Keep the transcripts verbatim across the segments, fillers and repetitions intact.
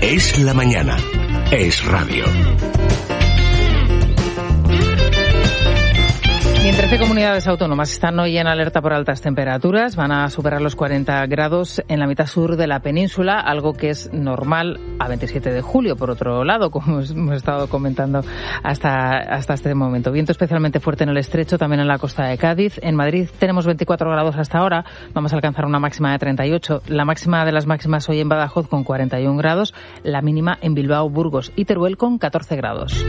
Es la mañana. Es radio. Y en trece comunidades autónomas están hoy en alerta por altas temperaturas. Van a superar los cuarenta grados en la mitad sur de la península, algo que es normal a veintisiete de julio, por otro lado, como hemos estado comentando hasta, hasta este momento. Viento especialmente fuerte en el estrecho, también en la costa de Cádiz. En Madrid tenemos veinticuatro grados hasta ahora. Vamos a alcanzar una máxima de treinta y ocho. La máxima de las máximas hoy en Badajoz con cuarenta y un grados. La mínima en Bilbao, Burgos y Teruel con catorce grados.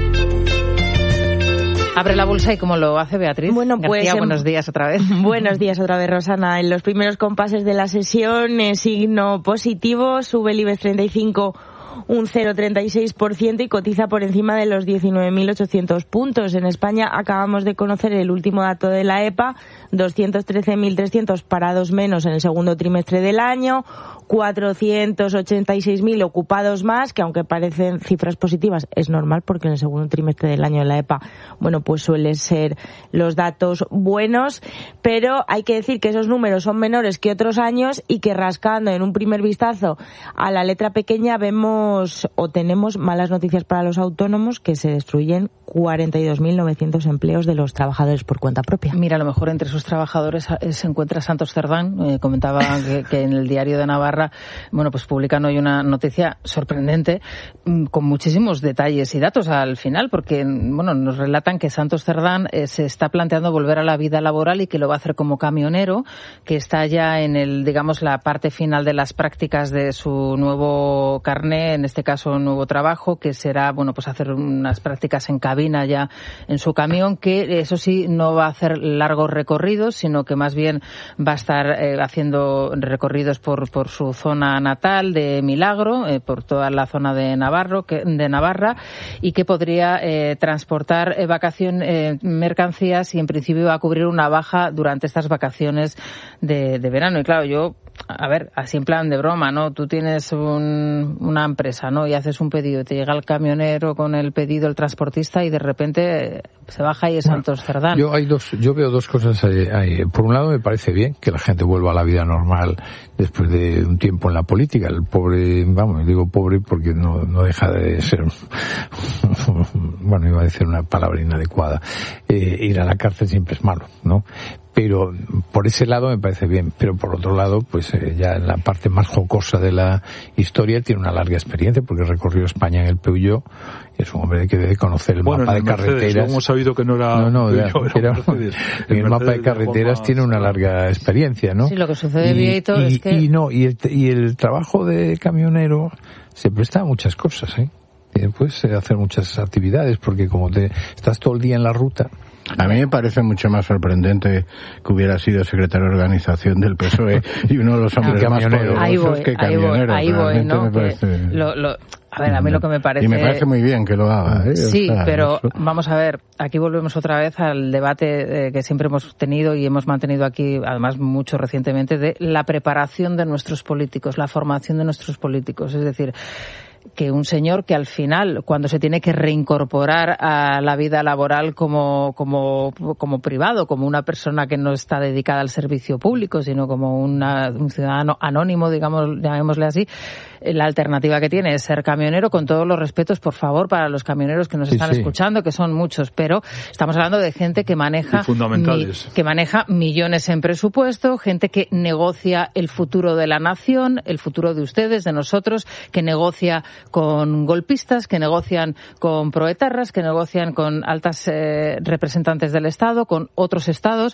Abre la bolsa y cómo lo hace Beatriz. Bueno, pues, García, buenos días otra vez. Buenos días otra vez, Rosana. En los primeros compases de la sesión, en signo positivo, sube el IBEX treinta y cinco un cero coma treinta y seis por ciento y cotiza por encima de los diecinueve mil ochocientos puntos. En España acabamos de conocer el último dato de la E P A, doscientos trece mil trescientos parados menos en el segundo trimestre del año, cuatrocientos ochenta y seis mil ocupados más, que aunque parecen cifras positivas, es normal porque en el segundo trimestre del año de la E P A, bueno, pues suelen ser los datos buenos, pero hay que decir que esos números son menores que otros años y que rascando en un primer vistazo a la letra pequeña vemos o tenemos malas noticias para los autónomos, que se destruyen cuarenta y dos mil novecientos empleos de los trabajadores por cuenta propia. Mira, a lo mejor entre esos trabajadores se encuentra Santos Cerdán. Eh, comentaba que, que en el Diario de Navarra, bueno, pues publican hoy una noticia sorprendente con muchísimos detalles y datos al final, porque, bueno, nos relatan que Santos Cerdán eh, se está planteando volver a la vida laboral y que lo va a hacer como camionero, que está ya en el, digamos, la parte final de las prácticas de su nuevo carné, en este caso un nuevo trabajo, que será, bueno, pues hacer unas prácticas en cabina ya en su camión, que eso sí no va a hacer largos recorridos, sino que más bien va a estar eh, haciendo recorridos por por su zona natal de Milagro, eh, por toda la zona de Navarro, que, de Navarra, y que podría eh, transportar eh, vacación, eh, mercancías y en principio va a cubrir una baja durante estas vacaciones de, de verano. Y claro, yo, a ver, así en plan de broma, ¿no? Tú tienes un, una empresa, ¿no? Y haces un pedido, te llega el camionero con el pedido, el transportista, y de repente se baja y es bueno, Santos Cerdán. Yo hay dos, yo veo dos cosas ahí, ahí. Por un lado, me parece bien que la gente vuelva a la vida normal después de un tiempo en la política. El pobre, vamos, digo pobre porque no, no deja de ser, bueno, iba a decir una palabra inadecuada. Eh, ir a la cárcel siempre es malo, ¿no? Pero por ese lado me parece bien, pero por otro lado, pues eh, ya en la parte más jocosa de la historia tiene una larga experiencia porque recorrió España en el Peugeot. Es un hombre que debe conocer el bueno, mapa de Mercedes, carreteras. Hemos sabido que no era. No, no, Peugeot, era, era era, en el, el mapa de carreteras de tiene una larga experiencia, ¿no? Sí, lo que sucede y, y, todo y, es que. Y no, y el, y el trabajo de camionero se presta a muchas cosas, ¿eh? Puedes hacer muchas actividades porque como te estás todo el día en la ruta. A mí me parece mucho más sorprendente que hubiera sido secretario de organización del P S O E y uno de los hombres no, más poderosos ahí voy, que camionero. Ahí voy, ahí voy, ¿no? Parece... Lo, lo, a ver, a mí lo que me parece... Y me parece muy bien que lo haga, ¿eh? Sí, o sea, pero eso... vamos a ver, aquí volvemos otra vez al debate eh, que siempre hemos tenido y hemos mantenido aquí, además mucho recientemente, de la preparación de nuestros políticos, la formación de nuestros políticos. Es decir, que un señor que al final, cuando se tiene que reincorporar a la vida laboral como, como, como privado, como una persona que no está dedicada al servicio público, sino como una, un ciudadano anónimo, digamos, llamémosle así, la alternativa que tiene es ser camionero, con todos los respetos, por favor, para los camioneros que nos sí, están sí. escuchando, que son muchos, pero estamos hablando de gente que maneja, mi, que maneja millones en presupuesto, gente que negocia el futuro de la nación, el futuro de ustedes, de nosotros, que negocia con golpistas, que negocian con proetarras, que negocian con altas eh, representantes del Estado, con otros estados.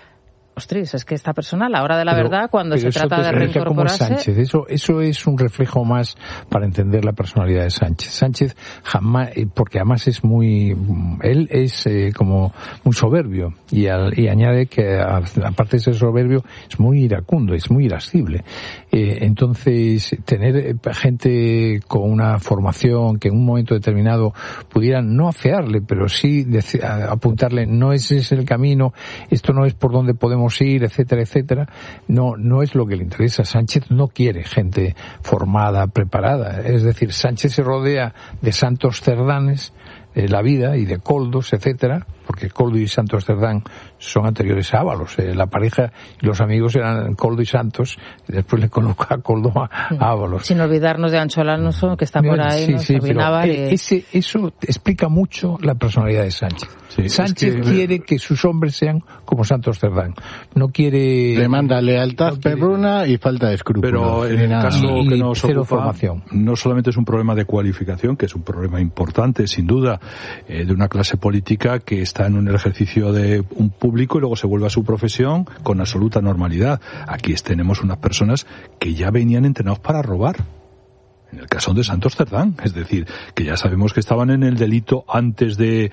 Ostras, es que esta persona, a la hora de la pero, verdad, cuando se trata de reincorporarse... Como Sánchez. Eso, eso es un reflejo más para entender la personalidad de Sánchez. Sánchez jamás, porque además es muy... Él es eh, como muy soberbio y, al, y añade que, aparte de ser soberbio, es muy iracundo, es muy irascible. Eh, entonces, tener gente con una formación que en un momento determinado pudieran no afearle, pero sí decir, apuntarle, no ese es el camino, esto no es por donde podemos ir, etcétera, etcétera, no, no es lo que le interesa. Sánchez no quiere gente formada, preparada. Es decir, Sánchez se rodea de santos cerdanes de la vida y de coldos, etcétera, porque Koldo y Santos Cerdán son anteriores a Ábalos. Eh, la pareja y los amigos eran Koldo y Santos, y después le coloca a Koldo a, a Ábalos. Sin olvidarnos de Ancho Alonso, que está por ahí, sí, ¿no? Sí, pero y... ese, eso explica mucho la personalidad de Sánchez. Sí, Sánchez es que... quiere que sus hombres sean como Santos Cerdán. No quiere... Le manda lealtad no quiere... perruna y falta de escrúpulos. Pero en el nada. caso y, que nos cero ocupa, formación. No solamente es un problema de cualificación, que es un problema importante, sin duda, eh, de una clase política que está en un ejercicio de un público y luego se vuelve a su profesión con absoluta normalidad. Aquí tenemos unas personas que ya venían entrenados para robar. En el caso de Santos Cerdán, es decir, que ya sabemos que estaban en el delito antes de,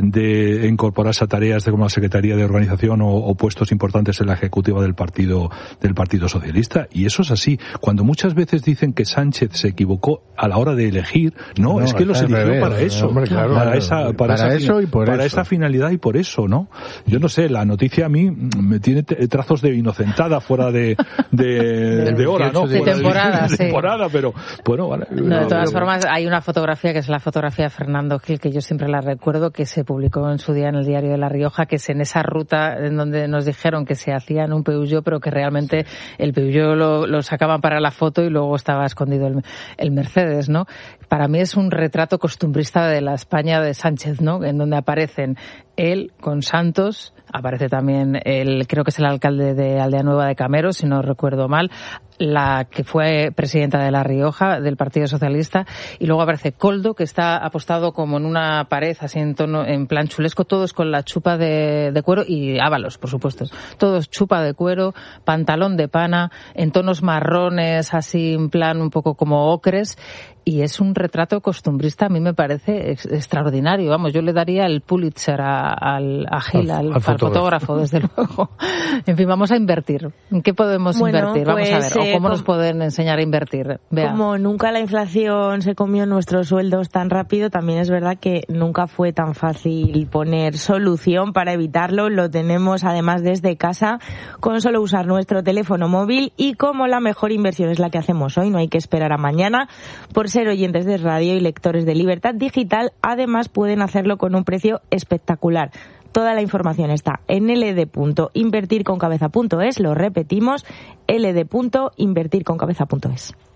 de incorporarse a tareas de como la Secretaría de Organización o, o puestos importantes en la ejecutiva del partido del Partido Socialista, y eso es así. Cuando muchas veces dicen que Sánchez se equivocó a la hora de elegir, no, no es que los eligió revés, para eso, hombre, claro, para claro, esa, para, para esa, eso y por para eso. esa finalidad y por eso, ¿no? Yo no sé, la noticia a mí me tiene trazos de inocentada fuera de de, de hora, ¿no? De fuera temporada, de, de sí. temporada, pero bueno, vale. No, de todas formas, hay una fotografía que es la fotografía de Fernando Gil, que yo siempre la recuerdo, que se publicó en su día en el diario de La Rioja, que es en esa ruta en donde nos dijeron que se hacía en un Peugeot, pero que realmente el Peugeot lo, lo sacaban para la foto y luego estaba escondido el, el Mercedes, ¿no? Para mí es un retrato costumbrista de la España de Sánchez, ¿no? En donde aparecen él con Santos, aparece también el, creo que es el alcalde de Aldea Nueva de Camero, si no recuerdo mal, la que fue presidenta de La Rioja, del Partido Socialista, y luego aparece Koldo, que está apostado como en una pared, así en tono, en plan chulesco, todos con la chupa de, de cuero, y Ábalos, por supuesto, todos chupa de cuero, pantalón de pana, en tonos marrones, así en plan un poco como ocres, y es un retrato costumbrista, a mí me parece ex- extraordinario, vamos, yo le daría el Pulitzer a, al, a Gil, al, al, al fotógrafo. fotógrafo, desde luego. En fin, vamos a invertir. ¿En qué podemos bueno, invertir? Vamos pues, a ver, o cómo eh, nos pueden enseñar a invertir. Vea. Como nunca la inflación se comió nuestros sueldos tan rápido, también es verdad que nunca fue tan fácil poner solución para evitarlo. Lo tenemos además desde casa, con solo usar nuestro teléfono móvil, y como la mejor inversión es la que hacemos hoy, no hay que esperar a mañana. Por ser oyentes de radio y lectores de Libertad Digital, además pueden hacerlo con un precio espectacular. Toda la información está en l d punto invertir con cabeza punto es, lo repetimos, l d punto invertir con cabeza punto es.